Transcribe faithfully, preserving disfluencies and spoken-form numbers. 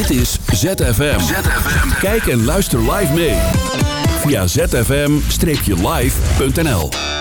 Dit is Z F M. Z F M. Kijk en luister live mee via zfm-live punt n l.